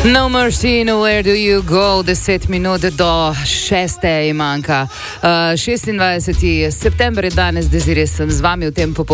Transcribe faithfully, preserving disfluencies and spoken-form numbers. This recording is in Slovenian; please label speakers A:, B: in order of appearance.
A: No mercy, no where do you go? Deset minut do šeste je manjka. Uh, šestindvajseti september je danes, Dezirje sem z vami v tem popolnoma.